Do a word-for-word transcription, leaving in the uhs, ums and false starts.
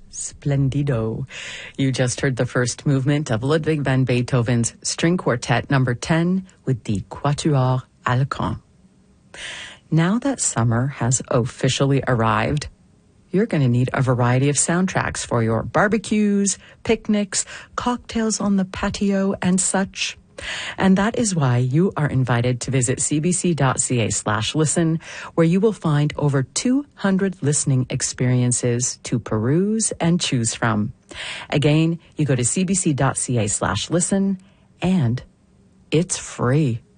Splendido. You just heard the first movement of Ludwig van Beethoven's String Quartet number ten with the Quatuor Alcan. Now that summer has officially arrived, you're going to need a variety of soundtracks for your barbecues, picnics, cocktails on the patio, and such. And that is why you are invited to visit cbc.ca slash listen, where you will find over two hundred listening experiences to peruse and choose from. Again, you go to cbc.ca slash listen, and it's free.